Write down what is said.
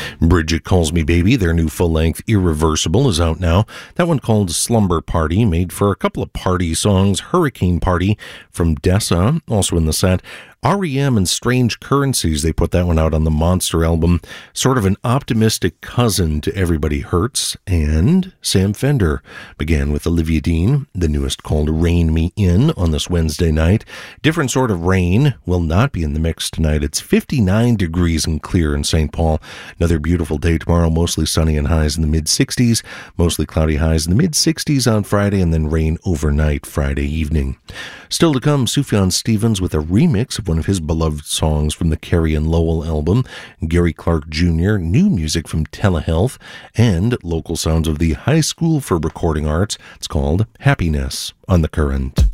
Bridget Calls Me Baby, their new full-length Irreversible, is out now. That one called Slumber Party, made for a couple of party songs. Hurricane Party from Dessa, also in the set. R.E.M. and Strange Currencies, they put that one out on the Monster album. Sort of an optimistic cousin to Everybody Hurts. And Sam Fender began with Olivia Dean, the newest called Rain Me In on this Wednesday night. Different sort of rain will not be in the mix tonight. It's 59 degrees and clear in St. Paul. Another beautiful day tomorrow, mostly sunny and highs in the mid-60s. Mostly cloudy highs in the mid-60s on Friday, and then rain overnight Friday evening. Still to come, Sufjan Stevens with a remix of one of his beloved songs from the Carrie and Lowell album, Gary Clark Jr., new music from Telehealth, and local sounds of the High School for Recording Arts. It's called Happiness on The Current.